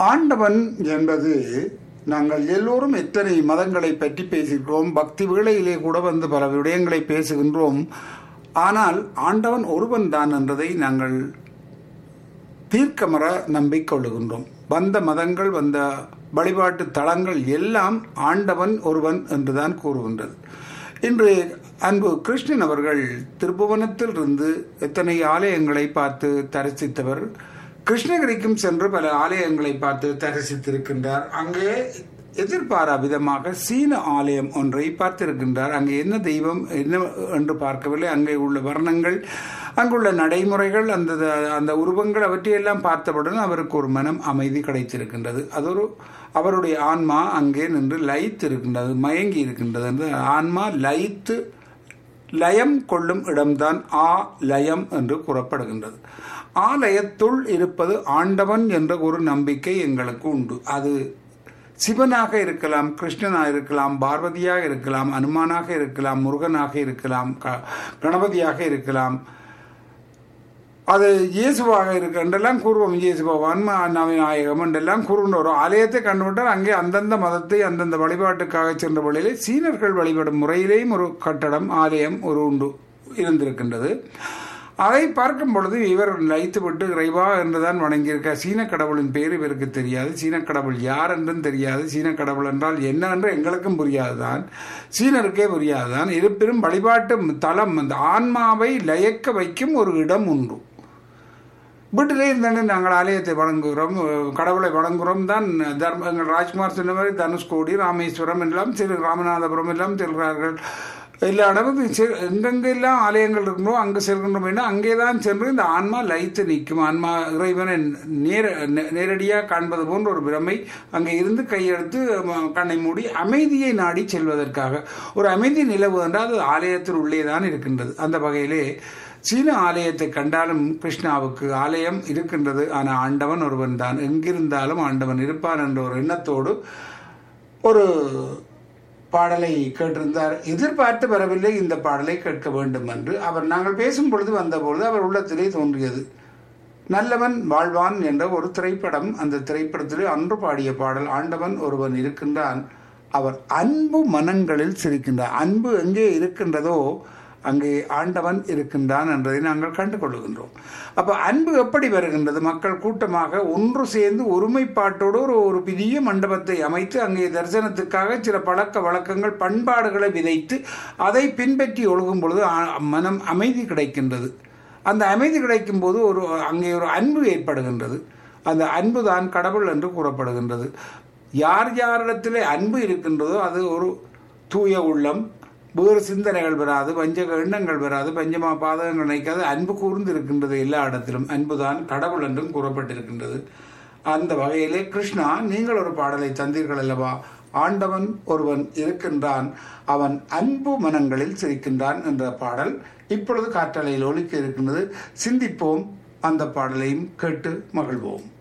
ஆண்டவன் என்பது நாங்கள் எல்லோரும் எத்தனை மதங்களை பற்றி பேசுகிறோம், பக்தி வேளையிலே கூட வந்து பல விடயங்களை பேசுகின்றோம். ஆனால் ஆண்டவன் ஒருவன் தான் என்றதை நாங்கள் தீர்க்கமற நம்பிக்கொள்ளுகின்றோம். வந்த மதங்கள், வந்த வழிபாட்டு தலங்கள் எல்லாம் ஆண்டவன் ஒருவன் என்றுதான் கூறுகின்றது. இன்று அன்பு கிருஷ்ணன் அவர்கள் திருப்புவனத்தில் இருந்து எத்தனை ஆலயங்களை பார்த்து தரிசித்தவர். கிருஷ்ணகிரிக்கும் சென்று பல ஆலயங்களை பார்த்து தரிசித்திருக்கின்றார். அங்கே எதிர்பாரா விதமாக சீன ஆலயம் ஒன்றை பார்த்திருக்கின்றார். அங்கே என்ன தெய்வம் என்ன என்று பார்க்கவில்லை. அங்கே உள்ள வர்ணங்கள், அங்குள்ள நடைமுறைகள், அந்த அந்த உருவங்கள் அவற்றையெல்லாம் பார்த்தவுடன் அவருக்கு ஒரு மனம் அமைதி கிடைத்திருக்கின்றது. அது அவருடைய ஆன்மா அங்கே நின்று லயித்து இருக்கின்றது, மயங்கி இருக்கின்றது. என்று ஆன்மா லயித்து லயம் கொள்ளும் இடம்தான் லயம் என்று கூறப்படுகின்றது. ஆலயத்துள் இருப்பது ஆண்டவன் என்ற ஒரு நம்பிக்கை எங்களுக்கு உண்டு. அது சிவனாக இருக்கலாம், கிருஷ்ணனாக இருக்கலாம், பார்வதியாக இருக்கலாம், அனுமானாக இருக்கலாம், முருகனாக இருக்கலாம், கணபதியாக இருக்கலாம், அது இயேசுவாக இருக்கு என்றெல்லாம் கூறுவோம். இயேசு பகவான் நவநாயகம் என்றெல்லாம் கூறுகின்ற ஒரு ஆலயத்தை கண்டுவிட்டால் அங்கே அந்தந்த மதத்தை அந்தந்த வழிபாட்டுக்காக சென்ற வழியிலே சீனர்கள் வழிபடும் முறையிலேயும் ஒரு கட்டடம், ஆலயம் ஒரு உண்டு இருந்திருக்கின்றது. அதை பார்க்கும் பொழுது இவர் லயித்து விட்டு இறைவா என்றுதான் வணங்கியிருக்க. சீன கடவுளின் பேர் இவருக்கு தெரியாது, சீன கடவுள் யார் என்றும் தெரியாது, சீன கடவுள் என்றால் என்ன என்று எங்களுக்கும் புரியாதுதான், சீனருக்கே புரியாதுதான். இருப்பினும் வழிபாட்டு தலம், அந்த ஆன்மாவை லயக்க வைக்கும் ஒரு இடம் உண்டு. வீட்டிலே இருந்தாங்க நாங்கள் ஆலயத்தை வணங்குகிறோம், கடவுளை வணங்குகிறோம் தான். எங்கள் ராஜ்குமார் சொன்ன மாதிரி தனுஷ்கோடி, ராமேஸ்வரம் எல்லாம் ராமநாதபுரம் எல்லாம் செல்கிறார்கள். எல்லா இடமும் எங்கெங்கெல்லாம் ஆலயங்கள் இருக்கணும் அங்கு செல்கின்றோம் என்றால் அங்கேதான் சென்று இந்த ஆன்மா லயித்து நிற்கும். ஆன்மா இறைவனை நேரடியாக காண்பது போன்ற ஒரு பிரமை அங்கே இருந்து கையெடுத்து கண்ணை மூடி அமைதியை நாடி செல்வதற்காக ஒரு அமைதி நிலவு என்றால் அது ஆலயத்தில் உள்ளே தான் இருக்கின்றது. அந்த வகையிலே சீன ஆலயத்தை கண்டாலும் கிருஷ்ணாவுக்கு ஆலயம் இருக்கின்றது. ஆனால் ஆண்டவன் ஒருவன் தான், எங்கிருந்தாலும் ஆண்டவன் இருப்பான் என்ற ஒரு எண்ணத்தோடு ஒரு பாடலை கேட்டிருந்தார். எதிர்பார்த்து வரவில்லை இந்த பாடலை கேட்க வேண்டும் என்று. அவர் நாங்கள் பேசும் பொழுது வந்தபொழுது அவர் உள்ளத்திலே தோன்றியது நல்லவன் வாழ்வான் என்ற ஒரு திரைப்படம். அந்த திரைப்படத்திலே அன்று பாடிய பாடல் ஆண்டவன் ஒருவன் இருக்கின்றான், அவர் அன்பு மனங்களில் சிரிக்கின்றார். அன்பு எங்கே இருக்கின்றதோ அங்கே ஆண்டவன் இருக்கின்றான் என்பதை நாங்கள் கண்டுகொள்ளுகின்றோம். அப்போ அன்பு எப்படி வருகின்றது? மக்கள் கூட்டமாக ஒன்று சேர்ந்து ஒருமைப்பாட்டோடு ஒரு பெரிய மண்டபத்தை அமைத்து அங்கே தரிசனத்துக்காக சில பழக்க வழக்கங்கள், பண்பாடுகளை விதைத்து அதை பின்பற்றி ஒழுகும் பொழுது மனம் அமைதி கிடைக்கின்றது. அந்த அமைதி கிடைக்கும் போது அங்கே ஒரு அன்பு ஏற்படுகின்றது. அந்த அன்பு தான் கடவுள் என்று கூறப்படுகின்றது. யார் யாரிடத்திலே அன்பு இருக்கின்றதோ அது ஒரு தூய உள்ளம், வேறு சிந்தனைகள் வராது, பஞ்சக எண்ணங்கள் வராது, பஞ்சமா பாதகங்கள் நினைக்காது, அன்பு கூர்ந்து இருக்கின்றது. எல்லா இடத்திலும் அன்புதான் கடவுள் என்றும் கூறப்பட்டிருக்கின்றது. அந்த வகையிலே கிருஷ்ணா நீங்கள் ஒரு பாடலை தந்தீர்கள் அல்லவா? ஆண்டவன் ஒருவன் இருக்கின்றான், அவன் அன்பு மனங்களில் சிரிக்கின்றான் என்ற பாடல் இப்பொழுது காற்றலையில் ஒலிக்க இருக்கின்றது. சிந்திப்போம், அந்த பாடலையும் கேட்டு மகிழ்வோம்.